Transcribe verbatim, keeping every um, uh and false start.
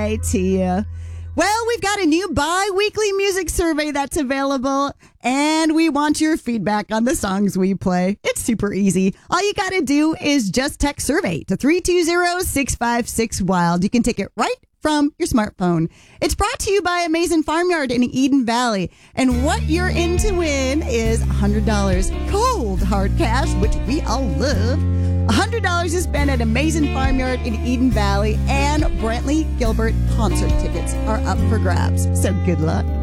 to you. Well, we've got a new bi-weekly music survey that's available, and we want your feedback on the songs we play. It's super easy. All you got to do is just text survey to three two zero, six five six, wild. You can take it right from your smartphone. It's brought to you by Amazing Farmyard in Eden Valley. And what you're in to win is one hundred dollars cold hard cash, which we all love. one hundred dollars to spend at Amazing Farmyard in Eden Valley, and Brantley Gilbert concert tickets are up for grabs. So good luck.